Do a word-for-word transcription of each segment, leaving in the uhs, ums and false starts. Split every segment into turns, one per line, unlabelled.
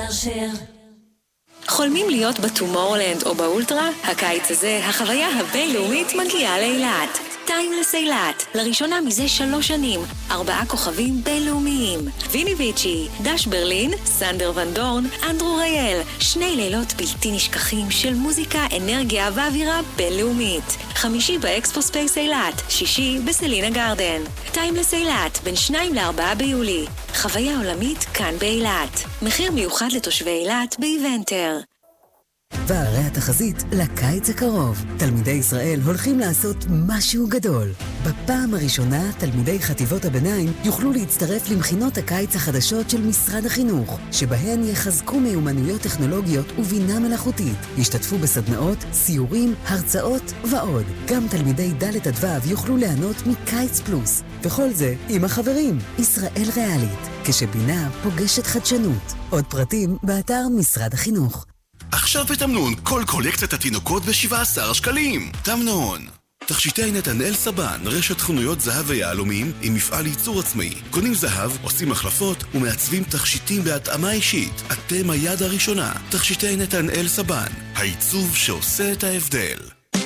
ורשר. חולמים להיות בטומורלנד או באולטרה? הקיץ הזה, החוויה הבינלאומית מגיעה לאילת. טיימלס אילת, לראשונה מזה שלוש שנים, ארבעה כוכבים בינלאומיים. ויני ויצ'י, דש ברלין, סנדר ון דורן, אנדרו רייל. שני לילות בלתי נשכחים של מוזיקה, אנרגיה ואווירה בינלאומית. חמישי באקספו ספייס אילת, שישי בסלינה גרדן. טיימלס אילת, בין שניים לארבעה ביולי. חוויה עולמית כאן באילת. מחיר מיוחד לתושבי אילת באיבנטר.
והרי התחזית לקיץ הקרוב. תלמידי ישראל הולכים לעשות משהו גדול. בפעם הראשונה, תלמידי חטיבות הביניים יוכלו להצטרף למכינות הקיץ החדשות של משרד החינוך, שבהן יחזקו מיומנויות טכנולוגיות ובינה מלאכותית. ישתתפו בסדנאות, סיורים, הרצאות ועוד. גם תלמידי ד' עד ו' יוכלו ליהנות מקיץ פלוס. וכל זה עם החברים. ישראל ריאלית, כשבינה פוגשת חדשנות. עוד פרטים באתר משרד החינוך.
עכשיו בתמנון, כל קולקציית התינוקות ב-שבעה עשר שקלים. תמנון. תכשיטי נתנאל סבן, רשת חנויות זהב ויהלומים עם מפעל ייצור עצמאי. קונים זהב, עושים החלפות ומעצבים תכשיטים בהתאמה אישית. אתם היד הראשונה. תכשיטי נתנאל סבן, העיצוב שעושה את ההבדל.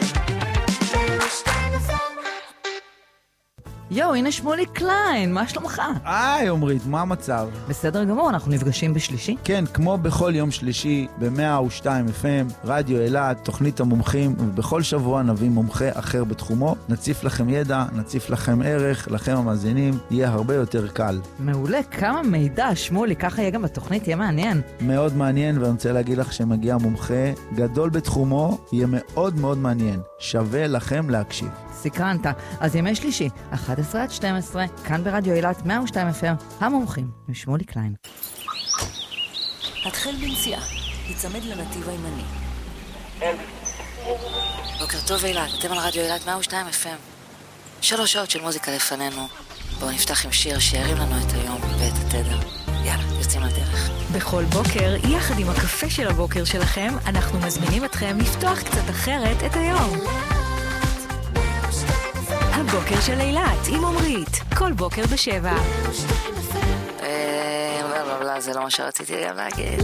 יו, הנה שמולי קליין, מה שלומך?
היי, עומרית, מה המצב?
בסדר גמור, אנחנו נפגשים בשלישי.
כן, כמו בכל יום שלישי, ב-מאה ושתיים אף אם, רדיו אילת, תוכנית המומחים, ובכל שבוע נביא מומחה אחר בתחומו. נציף לכם ידע, נציף לכם ערך, לכם המאזינים, יהיה הרבה יותר קל.
מעולה, כמה מידע, שמולי, ככה יהיה גם בתוכנית, יהיה מעניין.
מאוד מעניין, ואני רוצה להגיד לך שמגיע מומחה גדול בתחומו, יהיה מאוד מאוד מעניין. שווה לכם להקשיב.
סקרנת. אז ימי שלישי, אחת עשרה עד שתים עשרה, כאן ברדיו אילת מאה ושתיים אף אם, המומחים, עם שמולי קליין.
התחל בנסיעה, יצמד לנתיב הימני. בוקר טוב אילת, אתם על רדיו אילת מאה ושתיים אף אם. שלוש שעות של מוזיקה לפנינו. בואו נפתח עם שיר שירים לנו את היום ואת התדר. יאללה, יוצאים לדרך.
בכל בוקר, יחד עם הקפה של הבוקר שלכם, אנחנו מזמינים אתכם לפתוח קצת אחרת את היום. הבוקר של אילת עם עומרית, כל בוקר בשבע.
אה, לא, זה לא מה שרציתי גם להגיד.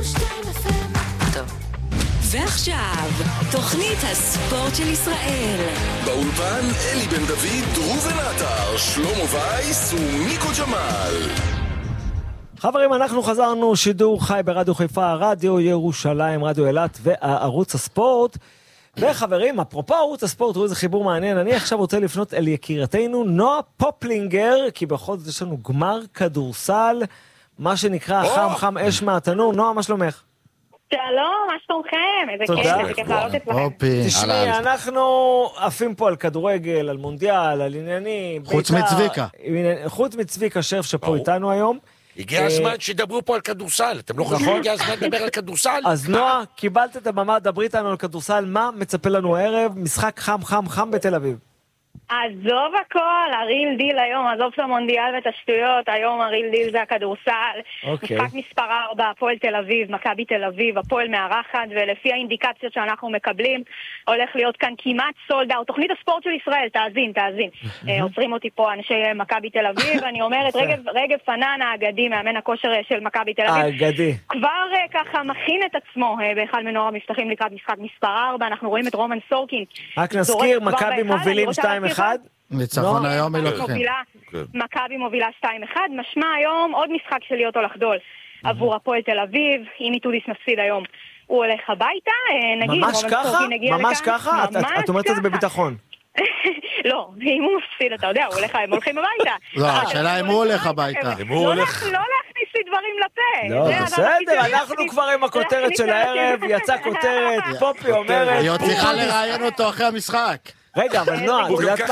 טוב.
ועכשיו, תוכנית הספורט של ישראל.
באולפן אלי בן דוד, ראובן עטר, שלמה וייס ומיקו ג'מאל.
חברים, אנחנו חזרנו שידור חי ברדיו חיפה, רדיו ירושלים, רדיו אילת וערוץ הספורט. וחברים, אפרופו ערוץ הספורט, תראו איזה חיבור מעניין, אני עכשיו רוצה לפנות אל יקירתנו נועה פופלינגר, כי בכל זאת יש לנו גמר כדורסל, מה שנקרא חם חם אש מהתנור. נועה, מה שלומך?
שלום, מה שלומכם? איזה כיף, איזה כיף לעלות אצלכם.
תשמעי, אנחנו עפים פה על כדורגל, על מונדיאל, על עניינים.
חוץ מצביקה.
חוץ מצביקה שרף שפה איתנו היום.
הגיע הזמן שדברו פה על כדורסל, אתם לא חושבים שהגיע הזמן לדבר על כדורסל?
אז נועה, קיבלת את הבמה, דברי איתנו על כדורסל, מה מצפה לנו הערב? משחק חם חם חם בתל אביב.
עזוב הכל, הריל דיל היום, עזוב את המונדיאל ואת השטויות, היום הריל דיל זה הכדורסל.
אוקיי.
משחק מספר ארבע, הפועל תל אביב, מכבי תל אביב, הפועל מארחת, ולפי האינדיקציות שאנחנו מקבלים, הולך להיות כאן כמעט סולד אאוט. תוכנית הספורט של ישראל, תאזין, תאזין. עוצרים אותי פה אנשי מכבי תל אביב, אני אומרת, רגב, רגב פנן האגדי, מאמן הכושר של מכבי תל אביב.
האגדי.
כבר ככה מכין את עצמו באחד מנוער המבטחים לקראת משחק מספר ארבע, אנחנו רואים את רומן סורקין.
רק נזכיר, מכבי מובילים שתיים אחד.
ניצחון היום היא לוקחים.
מכבי מובילה שתיים אחד, משמע היום עוד משחק של להיות או לחדול עבור הפועל תל אביב. אם איתודיס מפסיד היום הוא הולך הביתה, נגיד
ממש ככה? ממש ככה? את אומרת את זה בביטחון.
לא, אם הוא מפסיד אתה יודע, הם הולכים הביתה.
לא, השאלה אם הוא הולך הביתה.
לא להכניס לי דברים לפה.
לא, בסדר, אנחנו כבר עם הכותרת של הערב, יצא כותרת, פופי אומרת.
היא עוד צריכה לראיין אותו אחרי המשחק.
רגע, אבל נועה,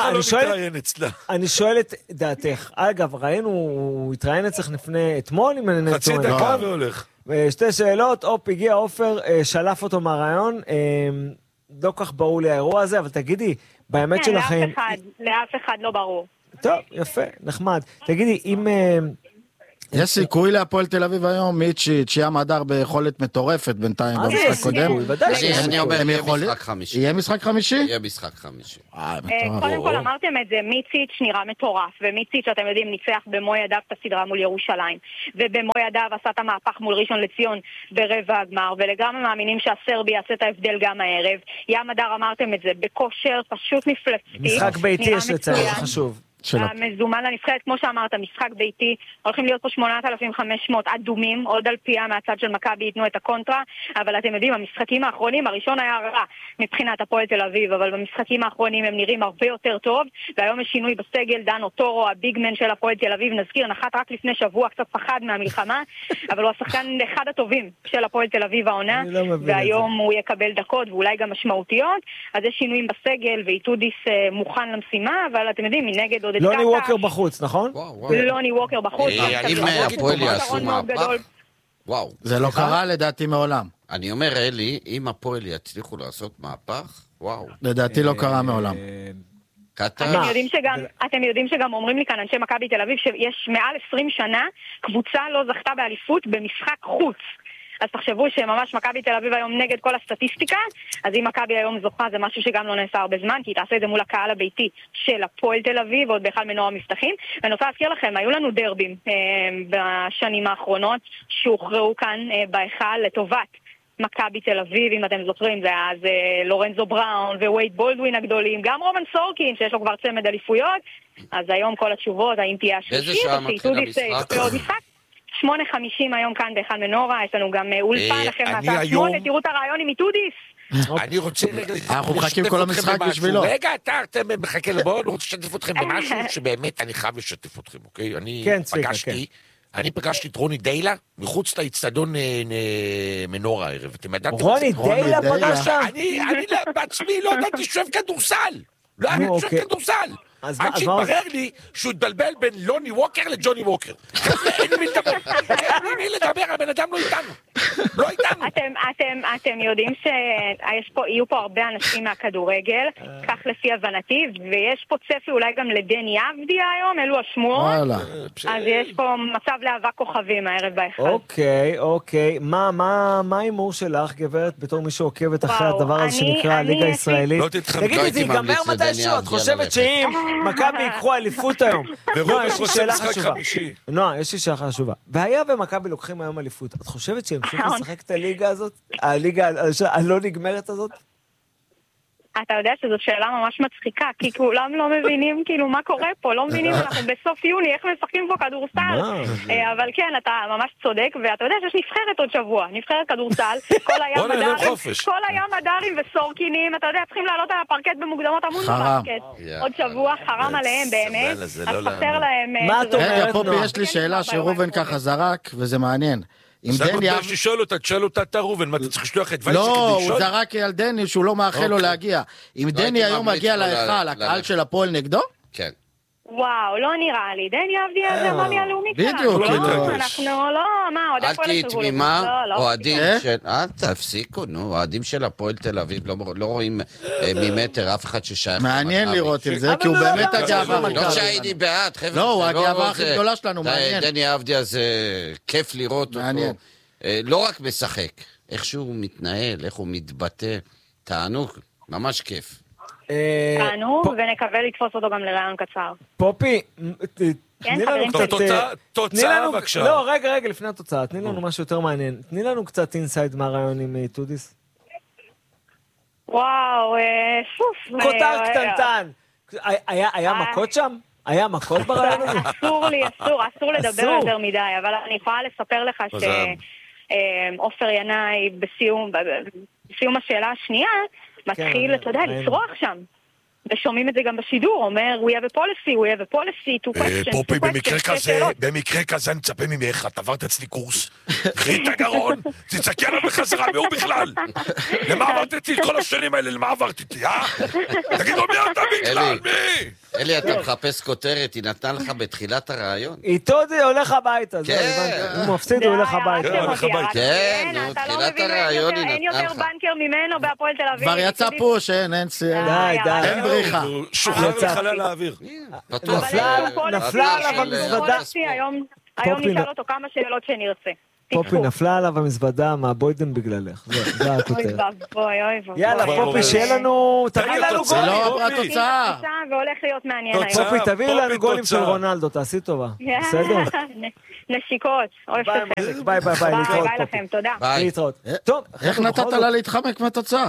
אני שואל את דעתך. אגב, ראינו, הוא התראיין אצלך לפני אתמול, אם אני
חצי דקה והולך.
שתי שאלות, אופ, הגיע עופר, שלף אותו מהרעיון, לא כך ברור לי האירוע הזה, אבל תגידי, באמת שלכם...
לאף אחד לא ברור.
טוב, יפה, נחמד. תגידי, אם...
יש סיכוי להפועל תל אביב היום, מיצ'יץ', ים הדר ביכולת מטורפת בינתיים במשחק קודם.
אני אומר, יהיה משחק חמישי.
יהיה משחק חמישי?
יהיה משחק חמישי.
קודם כל אמרתם את זה, מיצ'יץ' נראה מטורף, ומיצ'יץ', אתם יודעים, ניצח במו ידיו את הסדרה מול ירושלים, ובמו ידיו עשה את המהפך מול ראשון לציון ברבע הגמר, ולגמרי מאמינים שהסרבי יעשה את ההבדל גם הערב. ים הדר אמרתם את זה, בכושר פשוט מפלצתי.
משחק ביתי יש לציין, זה חשוב.
המזומן לנבחרת, כמו שאמרת, משחק ביתי, הולכים להיות פה שמונת אלפים וחמש מאות אדומים, עוד על פיה מהצד של מכבי ייתנו את הקונטרה, אבל אתם יודעים, המשחקים האחרונים, הראשון היה רע מבחינת הפועל תל אביב, אבל במשחקים האחרונים הם נראים הרבה יותר טוב, והיום יש שינוי בסגל, דן אוטורו, הביגמן של הפועל תל אביב, נזכיר, נחת רק לפני שבוע, קצת פחד מהמלחמה, אבל הוא השחקן אחד הטובים של הפועל תל אביב העונה, והיום הוא יקבל דקות ואולי גם משמעותיות, אז יש שינויים בסגל, ואיתודיס מוכן למשימה, אבל אתם יודעים, מנגד
לוני ווקר בחוץ, נכון?
לוני ווקר בחוץ.
אם הפועל יעשו מהפך, וואו.
זה לא קרה לדעתי מעולם.
אני אומר, אלי, אם הפועל יצליחו לעשות מהפך, וואו.
לדעתי לא קרה מעולם.
אתם יודעים שגם אומרים לי כאן אנשי מכבי תל אביב שיש מעל עשרים שנה קבוצה לא זכתה באליפות במשחק חוץ. אז תחשבו שממש מכבי תל אביב היום נגד כל הסטטיסטיקה, אז אם מכבי היום זוכה זה משהו שגם לא נעשה הרבה זמן, כי היא תעשה את זה מול הקהל הביתי של הפועל תל אביב, ועוד באחד מנוע המבטחים. ואני רוצה להזכיר לכם, היו לנו דרבים אה, בשנים האחרונות, שהוכרעו כאן אה, בהיכל לטובת מכבי תל אביב, אם אתם זוכרים, זה היה אז אה, לורנזו בראון ווייד בולדווין הגדולים, גם רומן סורקין, שיש לו כבר צמד אליפויות, אז היום כל התשובות, האם תהיה השלישית,
באיזה שעה מתחיל המשחק?
שמונה חמישים היום כאן באחד מנורה, יש לנו גם אולפן לכם מהצעה שמונה, תראו את הרעיון עם איתודיס.
אני רוצה...
אנחנו מחכים כל המשחק בשבילו.
רגע, אתה מחכה לבוא, אני רוצה לשתף אתכם במשהו שבאמת אני חייב לשתף אתכם, אוקיי? אני פגשתי, אני פגשתי את רוני דיילה מחוץ לאצטדיון מנורה הערב.
רוני דיילה פגשת?
אני בעצמי לא ידעתי שואב כדורסל. לא, אני שואב כדורסל. עד שהתברר לי שהוא התבלבל בין לוני ווקר לג'וני ווקר. אין לי מי לדבר. אין לי מי לדבר, הבן אדם לא איתנו. לא איתנו.
אתם יודעים שיהיו פה הרבה אנשים מהכדורגל, כך לפי הבנתי, ויש פה צפי אולי גם לדני אבדיה היום, אלו השמועות. אז יש פה מצב לאבק כוכבים הערב באחד.
אוקיי, אוקיי. מה ההימור שלך, גברת, בתור מי שעוקבת אחרי הדבר הזה שנקרא הליגה הישראלית? תגידי, זה ייגמר מתישהו, את חושבת שאם מכבי ייקחו אליפות היום. נועה, יש לי שאלה חשובה. נועה, יש לי שאלה חשובה. והיה ומכבי לוקחים היום אליפות, את חושבת שהם שוב לשחק את הליגה הזאת? הליגה הלא נגמרת הזאת?
אתה יודע שזו שאלה ממש מצחיקה, כי כולם לא מבינים כאילו מה קורה פה, לא מבינים אנחנו בסוף יוני, איך משחקים פה כדורסל. אבל כן, אתה ממש צודק, ואתה יודע שיש נבחרת עוד שבוע, נבחרת כדורסל, כל הים הדרים וסורקינים, אתה יודע, צריכים לעלות על הפרקט במוקדמות המון בפרקט. עוד שבוע, חרם עליהם באמת, אז חסר להם...
מה את אומרת?
רגע, פופי, יש לי שאלה שרובן ככה זרק, וזה מעניין.
זה נותן ששאול אותה, תשאל אותה אתה רובן, מה אתה צריך לשלוח את וייצ'ק?
לא, הוא זרק על דני שהוא לא מאחל לו להגיע. אם דני היום מגיע להיכל, הקהל של הפועל נגדו?
כן.
וואו, לא נראה לי. דני אבדיה זה המאמי הלאומי שלנו.
בדיוק,
כאילו. אנחנו לא, מה, עוד
אל תהיי תמימה, אוהדים של... אל תפסיקו, נו, אוהדים של הפועל תל אביב לא רואים ממטר אף אחד ששייך.
מעניין לראות את זה, כי הוא באמת הגאווה.
לא שהייתי בעד, חבר'ה.
לא, הוא הגאווה הכי גדולה שלנו, מעניין.
דני אבדיה זה כיף לראות אותו. לא רק משחק, איך שהוא מתנהל, איך הוא מתבטא, תענוג, ממש כיף.
תענו, ונקווה לתפוס אותו גם לרעיון קצר.
פופי, תני לנו קצת...
תוצאה בבקשה.
לא, רגע, רגע, לפני התוצאה, תני לנו משהו יותר מעניין. תני לנו קצת אינסייד מהרעיון עם איתודיס.
וואו, סוף.
כותר קטנטן. היה מכות שם? היה מכות ברעיון הזה?
אסור לי, אסור, אסור לדבר יותר מדי, אבל אני יכולה לספר לך שאופר ינאי בסיום השאלה השנייה, מתחיל, אתה יודע, לצרוח שם. ושומעים את זה גם בשידור, אומר, we have a policy, we have a policy, two questions,
פופי, במקרה כזה, במקרה כזה אני מצפה ממך, את עברת אצלי קורס, קחי את הגרון, תצעקי עליו בחזרה, מי הוא בכלל? למה עברת איתי את כל השנים האלה, למה עברת איתי, אה? תגידו מי אתה בכלל, מי?
אלי, אתה מחפש כותרת, היא נתנה לך בתחילת הרעיון.
איתודי הולך הביתה, הוא מפסיד, הוא הולך הביתה.
כן, נו, תחילת הרעיון היא נתנה לך.
אין יותר בנקר ממנו בהפועל תל אביב.
כבר יצא פוש, אין, אין סיום.
די, די.
אין בריחה.
שוחרר לחלל האוויר.
נפלה עליו המזוודה.
היום נשאל אותו כמה שאלות שנרצה.
פופי נפלה עליו המזוודה מהבוידן בגללך. זה הכותרת.
אוי ואבוי, אוי ואבוי.
יאללה, פופי, שיהיה לנו... תביא לנו גולים.
זה לא התוצאה.
והולך להיות מעניין היום.
פופי, תביא לנו גולים של רונלדו, תעשי טובה. בסדר?
נשיקות. אוהב אתכם.
ביי, ביי, ביי.
ביי לכם, תודה.
להתראות. טוב,
איך נתת לה להתחמק מהתוצאה?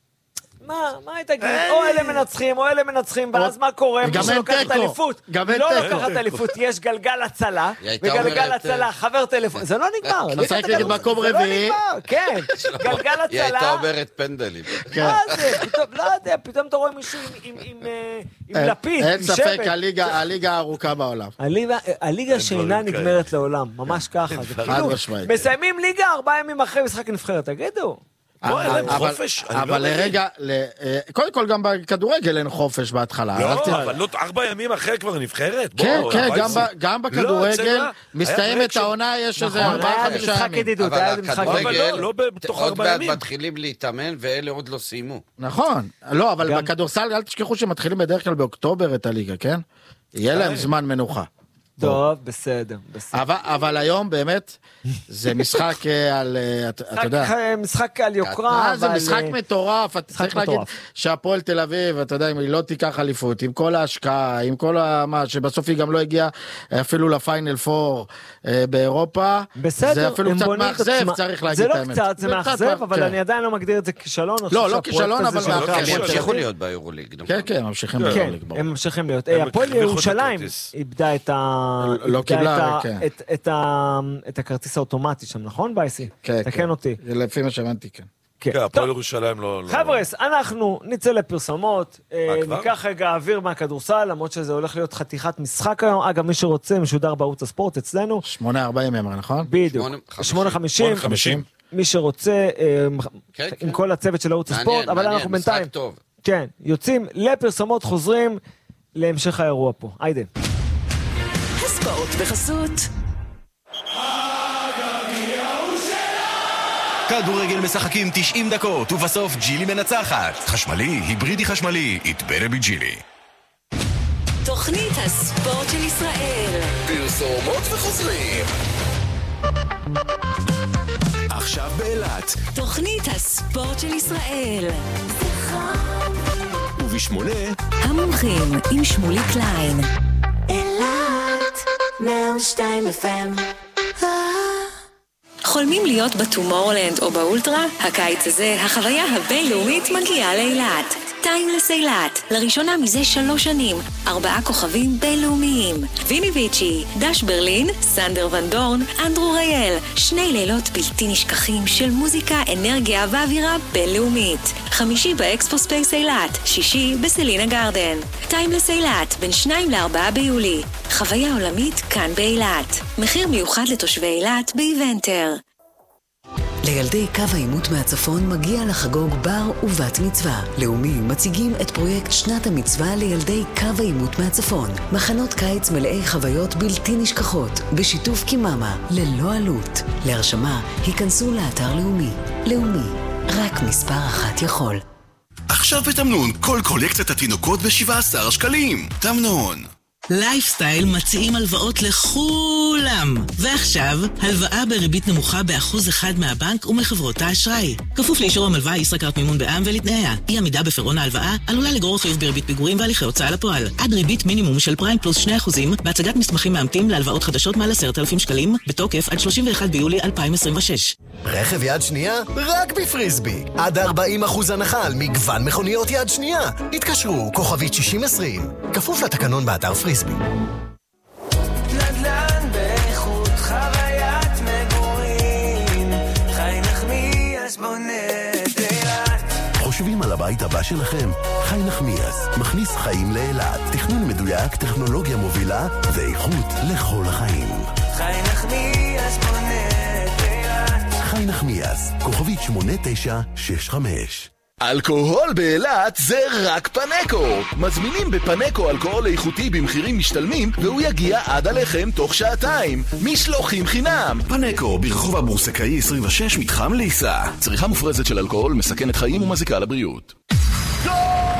מה, מה היא תגיד? או אלה מנצחים, או אלה מנצחים, ואז מה קורה?
גם אין
לוקחת
תיקו.
אליפות.
גם אין
לא
תיקו.
לוקחת אליפות, יש גלגל הצלה,
הייתה
וגלגל
אומרת,
הצלה, חבר טלפון. זה לא נגמר.
משחק נגד מקום
זה לא
רביעי.
נגמר, כן. גלגל
היא הייתה
הצלה.
אומרת פנדלים.
מה זה? פתאום, לא יודע, פתאום אתה רואה מישהו עם- עם- עם אה, עם לפיד,
אין
עם
ספק,
שבט.
הליגה הליגה הארוכה בעולם.
הליגה- הליגה שאינה נגמרת לעולם, ממש ככה. זה
חד
כאילו,
משמעית.
מסיימים ליגה ארבעה ימים אחרי משחק נבחרת, תגידו.
לא, אין להם
אבל-
חופש, אני לא
אבל
מבין.
לרגע, ל- אה, קודם כל גם בכדורגל אין חופש בהתחלה.
לא,
הלכתי-
אבל לא ארבע ימים אחרי כבר נבחרת?
כן,
בוא,
כן,
אבל
גם
זה-
ב- גם
לא,
בכדורגל
אצלנו-
מסתיים
היה
את העונה, יש איזה
נכון,
ארבעה
היה
חמישה
משחק
ימים.
ידידות,
אבל
היה משחק
הכדורגל,
ידידות.
לא בתוך
עוד
ארבע
מעט
ימים.
מתחילים להתאמן, ואלה עוד לא סיימו.
נכון, לא, אבל
גם-
בכדורסל אל תשכחו שמתחילים בדרך כלל באוקטובר את הליגה, כן? יהיה להם זמן מנוחה.
טוב, בסדר, בסדר.
אבל, אבל היום באמת זה משחק אה, על, אה, אתה אתה יודע,
משחק- משחק על יוקרה,
אה, זה
אבל...
משחק
אה,
מטורף, אתה צריך להגיד
מטורף.
שהפועל תל אביב, אתה יודע, אם היא לא תיקח אליפות, עם כל ההשקעה, עם כל מה, שבסוף היא גם לא הגיעה אפילו לפיינל פור אה, באירופה,
בסדר,
זה אפילו
הם
קצת
בונים את
מאכזב,
עצמם.
צריך להגיד
זה
את
לא
האמת.
קצת, זה מאכזב, אבל
כן.
אני עדיין לא מגדיר את זה כישלון. אני
לא,
חושב
לא
שהפרויקט
כישלון,
הזה
אבל
של
מאכזב.
הפועל
הם
תל
ימשיכו
אביב-
להיות ביורוליג. נכון?
כן, כן, ממשיכים
כן,
ביורוליג, ברור.
הם ממשיכים להיות.
הם
אה, הפועל
הרוויחו את
ירושלים
הכרטיס.
איבדה את ה...
לא
איבדה
קיבלה,
את ה-
כן.
את- את ה- את הכרטיס האוטומטי שם, נכון בייסי?
כן,
תקן
כן.
אותי.
לפי מה שהבנתי, כן.
כן.
כן,
טוב,
הפועל ירושלים לא... לא-
חבר'ס, אנחנו נצא לפרסומות, אה,
מה, כבר?
ניקח רגע אוויר מהכדורסל, למרות שזה הולך להיות חתיכת משחק היום. אגב, מי שרוצה, משודר בערוץ הספורט אצלנו.
שמונה ארבעים אמר, נכון?
בדיוק.
שמונה חמישים.
שמונה חמישים.
שמונה חמישים.
מי שרוצה, אה,
כן,
עם
כן.
כל הצוות של ערוץ
מעניין,
הספורט, אבל
מעניין,
אנחנו בינתיים,
משחק טוב.
כן, יוצאים לפרסומות, חוזרים להמשך האירוע פה. היידה.
הספורט בחסות.
כדורגל משחקים תשעים דקות, ובסוף ג'ילי מנצחת. חשמלי, היברידי חשמלי, it better be ג'ילי.
תוכנית הספורט של ישראל.
פרסומות וחוזרים. עכשיו באילת,
תוכנית הספורט של ישראל.
ובשמונה,
המומחים עם שמולי קליין. אילת, מאה ושתיים אף אם. חולמים להיות בטומורלנד או באולטרה? הקיץ הזה, החוויה הבינלאומית מגיעה לאילת. טיימלס אילת, לראשונה מזה שלוש שנים, ארבעה כוכבים בינלאומיים. ויני ויצ'י, דש ברלין, סנדר ון דורן, אנדרו רייל. שני לילות בלתי נשכחים של מוזיקה, אנרגיה ואווירה בינלאומית. חמישי באקספו ספייס אילת, שישי בסלינה גרדן. טיימלס אילת, בין שניים לארבעה ביולי. חוויה עולמית כאן באילת. מחיר מיוחד לתושבי אילת באיבנטר.
לילדי קו העימות מהצפון מגיע לחגוג בר ובת מצווה. לאומי מציגים את פרויקט שנת המצווה לילדי קו העימות מהצפון. מחנות קיץ מלאי חוויות בלתי נשכחות, בשיתוף קיממה, ללא עלות. להרשמה, היכנסו לאתר לאומי. לאומי, רק מספר אחת יכול.
עכשיו בתמנון, כל קולקציית התינוקות ב-שבעה עשר שקלים. תמנון.
לייפסטייל מציעים הלוואות לכולם. ועכשיו, הלוואה בריבית נמוכה באחוז אחד מהבנק ומחברות האשראי. כפוף לאישור המלווה ישראכרט מימון בע"מ ולתנאיה. אי עמידה בפירעון ההלוואה עלולה לגרור חיוב בריבית פיגורים והליכי הוצאה לפועל. עד ריבית מינימום של פריים פלוס שני אחוזים בהצגת מסמכים מאמתים להלוואות חדשות מעל עשרת אלפים שקלים, בתוקף עד שלושים ואחד ביולי אלפיים עשרים ושש.
רכב יד שנייה? רק בפריסבי. עד ארבעים אחוז הנחה על מגוון מכוניות יד שנייה. התקשרו, כוכבית שישים עשרים. כפוף לתקנון באתר פריסבי.
נדל"ן באיכות חוויית מגורים, חי נחמיאס בונה את אילת.
חושבים על הבית הבא שלכם? חי נחמיאס מכניס חיים לאילת. תכנון מדויק, טכנולוגיה מובילה ואיכות לכל החיים.
חי נחמיאס בונה את אילת.
חי נחמיאס, כוכבית שמונה תשע שש חמש. אלכוהול באילת זה רק פנקו. מזמינים בפנקו אלכוהול איכותי במחירים משתלמים, והוא יגיע עד עליכם תוך שעתיים. משלוחים חינם. פנקו, ברחוב הבורסקאי עשרים ושש, מתחם ליסה. צריכה מופרזת של אלכוהול מסכנת חיים ומזיקה לבריאות. חג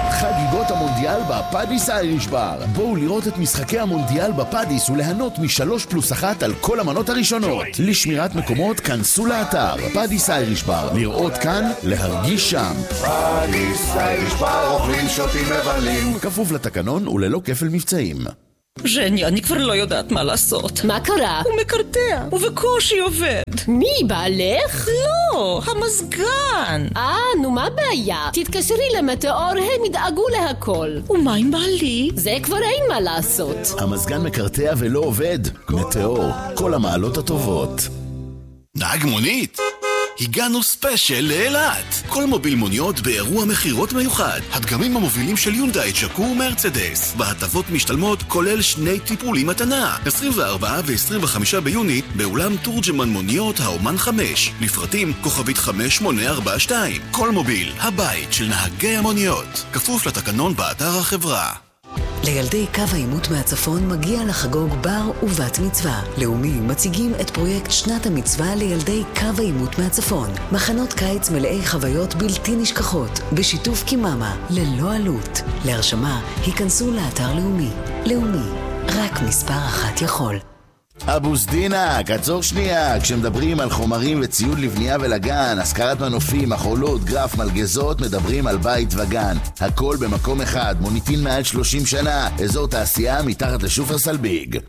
חגיגות המונדיאל בפאדיס האיריש בר. בואו לראות את משחקי המונדיאל בפאדיס וליהנות משלוש פלוס אחת על כל המנות הראשונות. לשמירת מקומות כנסו לאתר פאדיס האיריש בר. לראות כאן, להרגיש שם.
פאדיס האיריש בר, אוכלים שותים מבלים.
כפוף לתקנון וללא כפל מבצעים.
ז'ני, אני כבר לא יודעת מה לעשות.
מה קרה?
הוא מקרטע, ובקושי עובד.
מי, בעלך?
לא, המזגן.
אה, נו מה הבעיה? תתקשרי למטאור, הם ידאגו להכל.
ומה עם בעלי?
זה כבר אין מה לעשות.
המזגן מקרטע ולא עובד. מטאור, כל המעלות הטובות.
נהג מונית? הגענו ספיישל לאילת. כל מוביל מוניות באירוע מחירות מיוחד. הדגמים המובילים של יונדאי, צ'קו ומרצדס. בהטבות משתלמות כולל שני טיפולים מתנה. עשרים וארבעה ו-עשרים וחמישה ביוני באולם תורג'מן מוניות האומן חמש. לפרטים כוכבית חמש שמונה ארבע שתיים. כל מוביל, הבית של נהגי המוניות. כפוף לתקנון באתר החברה.
לילדי קו העימות מהצפון מגיע לחגוג בר ובת מצווה. לאומי מציגים את פרויקט שנת המצווה לילדי קו העימות מהצפון. מחנות קיץ מלאי חוויות בלתי נשכחות, בשיתוף קיממה, ללא עלות. להרשמה, היכנסו לאתר לאומי. לאומי, רק מספר אחת יכול.
אבו סדינה, קצור שנייה. כשמדברים על חומרים וציוד לבנייה ולגן, השכרת מנופים, מחולות, גרף, מלגזות, מדברים על בית וגן. הכל במקום אחד, מוניטין מעל שלושים שנה, אזור תעשייה מתחת לשופרסל ביג.